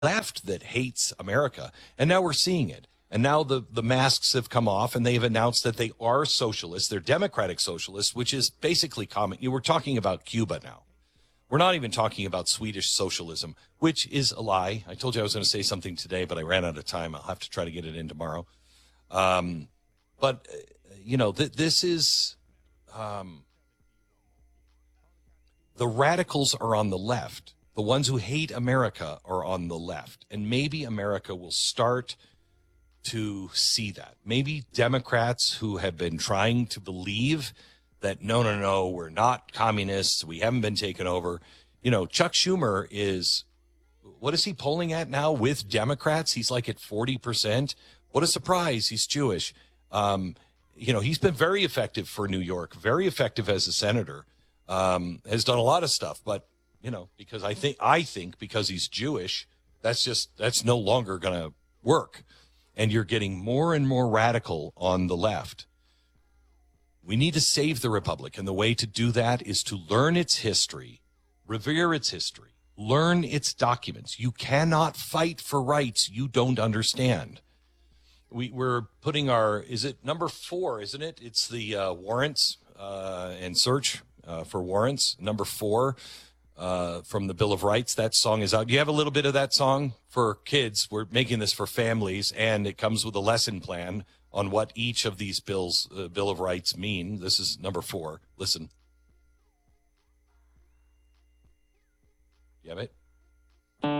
left that hates America. And now we're seeing it. And now the masks have come off and they've announced that they are socialists. They're democratic socialists, which is basically common. You were talking about Cuba now. We're not even talking about Swedish socialism, which is a lie. I told you I was going to say something today, but I ran out of time. I'll have to try to get it in tomorrow. This is the radicals are on the left. The ones who hate America are on the left. And maybe America will start to see that. Maybe Democrats who have been trying to believe that, no, we're not communists. We haven't been taken over. Chuck Schumer what is he polling at now with Democrats? He's like at 40%. What a surprise. He's Jewish. He's been very effective for New York, very effective as a senator, has done a lot of stuff. But, because I think because he's Jewish, that's no longer going to work. And you're getting more and more radical on the left. We need to save the Republic. And the way to do that is to learn its history, revere its history, learn its documents. You cannot fight for rights you don't understand. We're putting is it number 4, isn't it? It's the warrants and search for warrants. Number 4 from the Bill of Rights. That song is out. Do you have a little bit of that song for kids? We're making this for families, and it comes with a lesson plan on what each of these Bill of Rights mean. This is number 4. Listen. You have it?